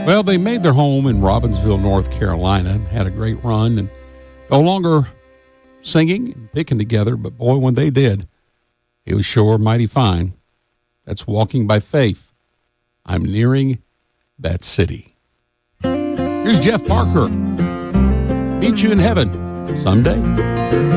Well, they made their home in Robbinsville, North Carolina, and had a great run, and no longer singing and picking together, but boy, when they did, it was sure mighty fine. That's Walking by Faith. I'm nearing that city. Here's Jeff Parker. Meet you in heaven someday.